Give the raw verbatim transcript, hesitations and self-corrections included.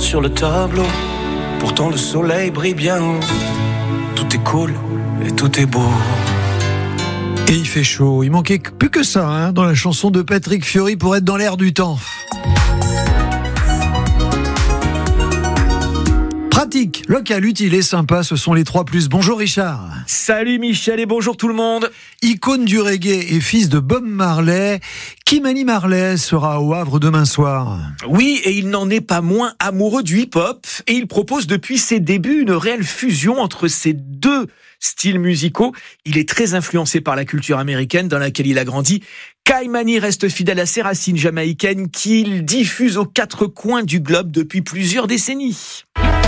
sur le tableau. Pourtant le soleil brille bien haut. Tout est cool et tout est beau. Et il fait chaud, il manquait plus que ça hein, dans la chanson de Patrick Fiori pour être dans l'air du temps. Pratique, local, utile et sympa, ce sont les trois plus. Bonjour Richard. Salut Michel et bonjour tout le monde. Icône du reggae et fils de Bob Marley, Ky-Mani Marley sera au Havre demain soir. Oui, et il n'en est pas moins amoureux du hip-hop et il propose depuis ses débuts une réelle fusion entre ces deux styles musicaux. Il est très influencé par la culture américaine dans laquelle il a grandi. Ky-Mani reste fidèle à ses racines jamaïcaines qu'il diffuse aux quatre coins du globe depuis plusieurs décennies.